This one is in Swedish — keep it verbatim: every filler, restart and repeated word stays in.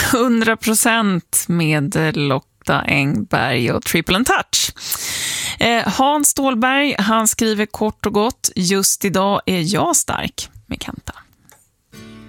hundra procent med Lotta Engberg och Triple and Touch. Eh, Hans Stålberg, han skriver kort och gott: just idag är jag stark med Kenny.